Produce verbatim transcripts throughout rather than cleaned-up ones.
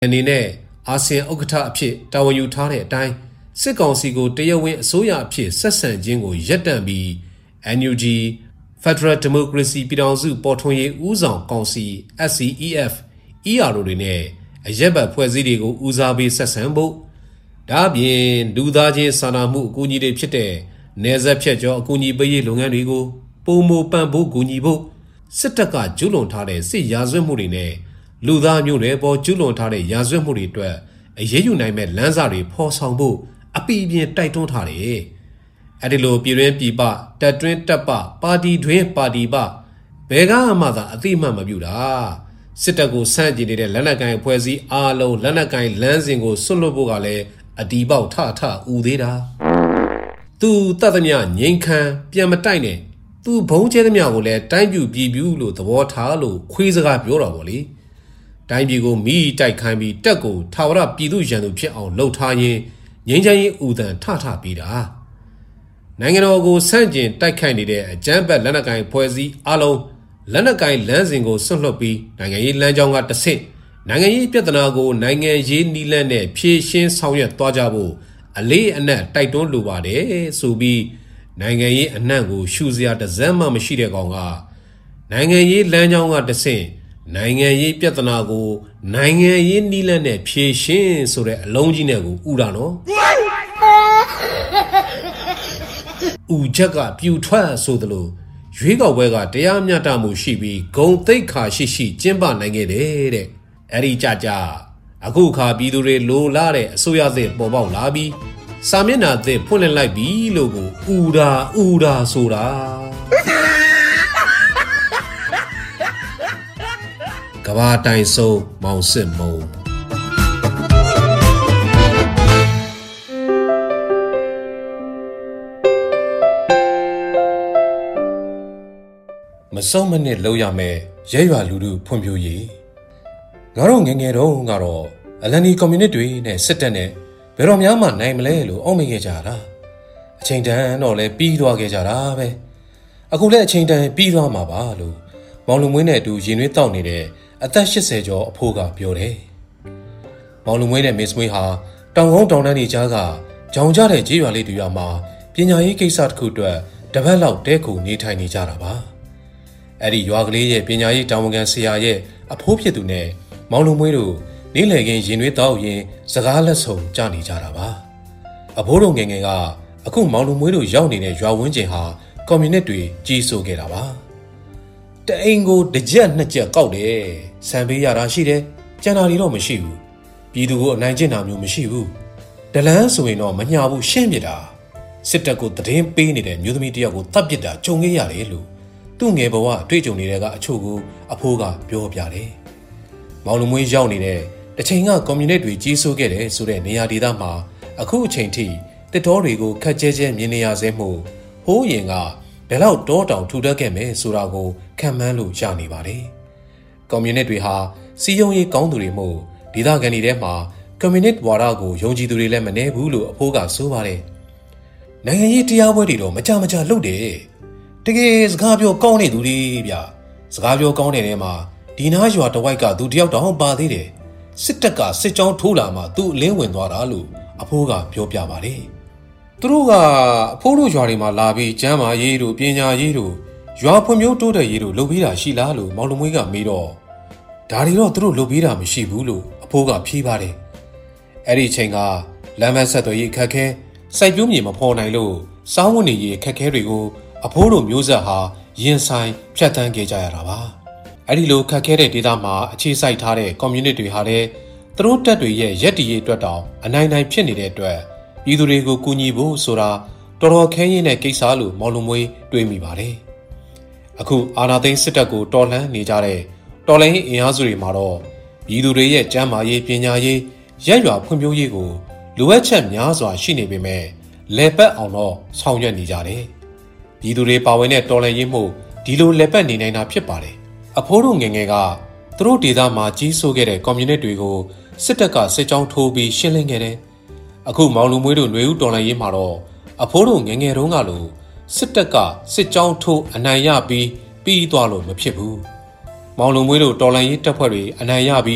အနေနဲ့အာဆီယံဥက္ကဋ္ဌအဖြစ်တာဝန်ယူထားတဲ့အတိုင်းစစ်ကောင်စီကိုတရားဝင်အစိုးရအဖြစ်ဆက်ဆံခြင်းကိုရပ်တန့်ပြီး N U G Federal Democracy ပြည်ထောင်စုပေါ်ထွန်းရေးဦးဆောင်ကောင်စီ S C E F E R တို့တွေနဲ့အရက်ဘတ်ဖွဲ့စည်းတွေကိုဦးစားပေးဆက်ဆံဖို့ဒါအပြင်လူသားချင်းစာနာမှုအကူအညီတွေဖြစ်တဲ့နယ်စပ်ဖြတ်ကျော်အကူအညီပေးရေးလုပ်ငန်းတွေကိုပုံမပံ့ပိုးကူညီဖို့စစ်တပ်ကကျူးလွန်ထားတဲ့စစ်ရာဇဝတ်မှုတွေနဲ့လူသားမျိုးတွေပေါ်ကျူးလွန်ထားတဲ့ရာဇဝတ်မှုတွေအတွက်အရေးယူနိုင်မဲ့လမ်းစာတွေဖော်ဆောင်ဖို့အပိအပြင်တိုက်တွန်းထားတယ်။အဲဒီလိုပြည်တွင်းပြည်ပတပ်တွင်းတပ်ပပါတီတွင်းပါတီပဘယ်ကမှသာအသိမှတ်မပြုတာစစ်တပ်ကိုဆန့်ကျင်နေတဲ့လက်နက်ကိုင်အဖွဲ့အစည်းအားလုံးလက်နက်ကိုင်လမ်းစဉ်ကိုဆွတ်လွတ်ဖို့ကလည်းအတီပေါက်ထထဦးသေးတာသူတတ်သမျှငိမ့်ခံပြန်မတိုက်နဲ့သူဘုံကျဲသမျှကိုလည်းတိုင်းပြူပြည်ပြူလို့သဘောထားလို့ခွေးစကားပြောတာပေါ့လေတိုင်းပြည်ကိုမိတိုက်ခိုင်းပြီးတက်ကိုထာဝရပြည်သူရန်သူဖြစ်အောင်လှုပ်ထားရင်ငြိမ်းချမ်းရေးဦးတန်ထထပြီးတာနိုင်ငံတော်ကိုဆန့်ကျင်တိုက်ခိုက်နေတဲ့အကြမ်းဖက်လက်နက်ကိုင်ဖွဲ့စည်းအလုံးလက်နက်ကိုင်လမ်းစဉ်ကိုဆွတ်လွတ်ပြီးနိုင်ငံရေးလမ်းကြောင်းကတဆင့်နိုင်ငံရေးပြဿနာကိုနိုင်ငံရေးနည်းလမ်းနဲ့ဖြေရှင်းဆောင်ရွက်သွားကြဖို့အလေးအနက်တိုက်တွန်းလိုပါတယ်ဆိုပြီးနိုင်ငံရေးအနှံ့ကိုရှုစရာတစမ်းမှမရှိတဲ့ကောင်ကနိုင်ငံရေးလမ်းကြောင်းကတဆင့်နိုင်ငံရေးပြဿနာကိုနိုင်ငံရေးနည်းလမ်းနဲ့ဖြေရှင်းဆိုတဲ့အလုံးကြီးနဲ့ကိုဥတာနော်ဥချက်ကပြူထွက်ဆိုသလိုရွေးကောက်ပွဲကတရားမျှတမှုရှိပြီးဂုဏ်သိက္ခာရှိရှိကျင်းပနိုင်ခဲ့တယ်တဲ့အဲ့ဒီကြကြအခုခါပြည်သူတွေလိုလားတဲ့အစိုးရသစ်ပေါ်ပေါက်လာပြီးစာမျက်နှာသစ်ဖွင့်လှစ်လိုက်ပြီလို့ကိုဥတာဥတာဆိုတာကဘာတိုင်ဆုံးမောင်စစ်မုံမဆုံးမနစ်လောက်ရမယ်ရဲရွာလူလူဖွံ့ဖြိုးရေးငါတို့ငငယ်တုန်းကတော့အလန်ဒီကွန်မြူနစ်တွေနဲ့စစ်တပ်နဲ့ဘယ်တော့မှနိုင်မလဲလို့အောက်မေ့ခဲ့ကြတာအချိန်တန်တော့လဲပြီးသွားခဲ့ကြတာပဲအခုလဲအချိန်တန်ပြီးသွားမှာပါလို့မောင်လူမွေးနဲ့အတူရင်သွေးတောက်နေတဲ့အသက်၈၀ကျော်အဖိုးကပြောတယ်မောင်လူမွေးနဲ့မစ်မွေးဟာတောင်ကုန်းတောင်တန်းတွေကြားကကြောင်ကြတဲ့ကြေးရွာလေးတူရွာမှာပညာရေးကိစ္စတစ်ခုအတွက်တပတ်လောက်တဲခုနေထိုင်နေကြတာပါအဲ့ဒီရွာကလေးရဲ့ပညာရေးတာဝန်ခံဆရာရဲ့အဖိုးဖြစ်သူနဲ့မောင်လူမွေးတို့နေ့လည်ခင်းရင်သွေးတောက်ရင်စကားလက်ဆုံကြနေကြတာပါအဖိုးတို့ငယ်ငယ်ကအခုမောင်လူမွေးတို့ရောက်နေတဲ့ရွာဝန်းကျင်ဟာကွန်မြူနစ်တွေကြီးစိုးခဲ့တာပါတအိမ်ကိုတစ်ကြက်နှစ်ကြက်ကောက်တယ်ဆံပေးရတာရှိတယ်ကျန်တာတွေတော့မရှိဘူးပြည်သူကိုအနိုင်ကျင့်တာမျိုးမရှိဘူးဒလန်းဆိုရင်တော့မညာဘူးရှင်းပြတာစစ်တပ်ကိုသတင်းပေးနေတဲ့မျိုးသမီးတယောက်ကိုတပ်ပစ်တာကြုံခဲ့ရတယ်လို့သူ့ငယ်ဘဝအတွေ့အကြုံတွေကအချို့ကိုအဖိုးကပြောပြတယ်မောင်လူမွေးရောက်နေတဲ့တစ်ချိန်ကကွန်မြူနစ်တွေကြီးစိုးခဲ့တယ်ဆိုတဲ့နေရာဒေသမှာအခုအချိန်ထိတစ်တော်တွေကိုခက်ကျဲကျဲမြင်နေရစေမှုဟိုးရင်ကဘယ်လောက်တောတောင်ထူထပ်ခဲ့မယ်ဆိုတာကိုခံမှန်းလို့ရနေပါတယ်ကွန်မြူနစ်တွေဟာစီယုံရေးကောင်းသူတွေမို့ဒေသခံတွေထဲမှာကွန်မြူနစ်ဝါဒကိုယုံကြည်သူတွေလည်းမနှဲဘူးလို့အဖိုးကဆိုပါတယ်နိုင်ငံရေးတရားပွဲတွေတော့မကြမကြလုပ်တယ်တကယ်စကားပြောကောင်းနေသူတွေဗျစကားပြောကောင်းတဲ့နေရာမှာဒီနားရွာတဝိုက်ကသူတယောက်တောင်ပါသေးတယ်စစ်တပ်ကစစ်ကြောင်းထိုးလာမှသူ့အလင်းဝင်သွားတာလို့အဖိုးကပြောပြပါတယ်သူတို့ကအဖိုးတို့ရွာတွေမှာလာပြီးကျမ်းမာရေးတို့ပညာရေးတို့ရွာဖွံ့ဖြိုးတိုးတက်ရေးတို့လုပ်ပေးတာရှိလားလို့မောင်လူမွေးကမေးတော့ဒါတွေတော့သူတို့လုပ်ပေးတာမရှိဘူးလို့အဖိုးကဖြေပါတယ်အဲ့ဒီအချိန်ကလမ်းမဆက်သွယ်ရေးခက်ခဲစိုက်ပျိုးမြေမဖော်နိုင်လို့စားဝတ်နေရေးခက်ခဲတွေကိုအဖိုးတို့မျိုးဆက်ဟာရင်ဆိုင်ဖြတ်သန်းခဲ့ကြရတာပါအဲ့ဒီလိုခက်ခဲတဲ့ဒေသမှာအခြေစိုက်ထားတဲ့ကွန်မြူနစ်တွေဟာလည်းသူတို့တပ်တွေရဲ့ရက်တီရေးအတွက်တောင်အနိုင်နိုင်ဖြစ်နေတဲ့အတွက်ပြည်သူတွေကိုကူညီဖို့ဆိုတာတော်တော်ခဲရင်တဲ့ကိစ္စလို့မောင်လူမွေးတွေးမိပါတယ်အခုအာဏာသိမ်းစစ်တပ်ကိုတော်လှန်နေကြတဲ့တော်လှန်ရေးအင်အားစုတွေမှာတော့ပြည်သူတွေရဲ့ကျန်းမာရေးပညာရေးရက်ရွာဖွံ့ဖြိုးရေးကိုလိုအပ်ချက်များစွာရှိနေပေမဲ့လဲပတ်အောင်တော့ဆောင်ရွက်နေကြတယ်ပြည်သူတွေပါဝင်တဲ့တော်လှန်ရေးမှုဒီလိုလဲပတ်နေနိုင်တာဖြစ်ပါတယ်အဖိုးတို့ငယ်ငယ်ကသူတို့ဒေသမှာကြီးစိုးခဲ့တဲ့ကွန်မြူနစ်တွေကိုစစ်တပ်ကစစ်ကြောင်းထိုးပြီးရှင်းလင်းခဲ့တယ်အခုမောင်လူမွေးတို့ຫນွေဦးတော်လှန်ရေးမှာတော့အဖိုးတို့ငယ်ငယ်တုန်းကလိုစစ်တပ်ကစစ်ကြောင်းထိုးအနိုင်ရပြီးပြီးသွားလို့မဖြစ်ဘူးမောင်လူမွေးတို့တော်လှန်ရေးတပ်ဖွဲ့တွေအနိုင်ရပြီး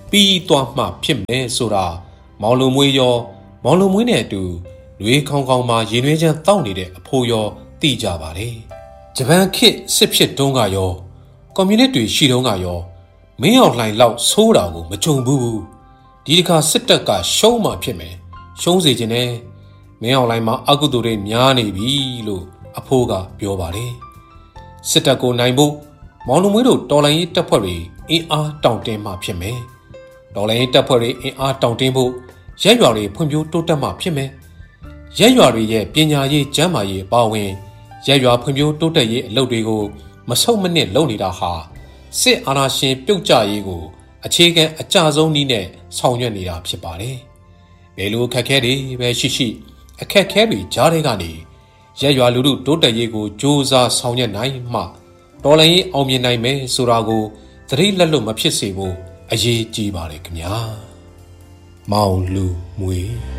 ပြီးသွားမှဖြစ်မယ်ဆိုတာမောင်လုံမွေးရောမောင်လုံမွေးနဲ့အတူလွေခေါင်ခေါင်မှာရင်နှွေးချမ်းတောက်နေတဲ့အဖိုးရောသိကြပါလေဂျပန်ခေတ်စစ်ဖြစ်တုန်းကရောကွန်မြူနစ်တွေရှိတုန်းကရောမင်းအောင်လှိုင်လောက်ဆိုးတာကိုမကြုံဘူးဒီတစ်ခါစစ်တပ်ကရှုံးမှဖြစ်မယ်ရှုံးစေခြင်းနဲ့မင်းအောင်လှိုင်မှာအကုသိုလ်တွေများနေပြီလို့အဖိုးကပြောပါတယ်စစ်တပ်ကိုနိုင်ဖို့မောင်လုံမွေးတို့တော်လှန်ရေးတပ်ဖွဲ့တွေအင်အားတောင့်တင်းမှဖြစ်မယ်တော်လှန်ရေးတပ်ဖွဲ့တွေအင်အားတောင့်တင်းဖို့ရက်ရွာတွေဖွံ့ဖြိုးတိုးတက်မှဖြစ်မယ်ရက်ရွာတွေရဲ့ပညာရေးကျန်းမာရေးအပါအဝင်ရက်ရွာဖွံ့ဖြိုးတိုးတက်ရေးအလုပ်တွေကိုမဆုတ်မနစ်လုပ်နေတာဟာစစ်အာဏာရှင်ပြုတ်ကျရေးကိုအခြေခံအကြဆုံးနည်းနဲ့ဆောင်ရွက်နေတာဖြစ်ပါတယ်ဘယ်လိုအခက်အခဲတွေပဲရှိရှိအခက်အခဲတွေကြားထဲကနေရက်ရွာလူထုတိုးတက်ရေးကိုစ조사ဆောင်ရွက်နိုင်မှတော်လှန်ရေးအောင်မြင်နိုင်မယ်ဆိုတာကိုသတိလက်လွတ်မဖြစ်စေဖို့အရေးကြီးပါတယ်ခင်ဗျာမောင်လူမွေ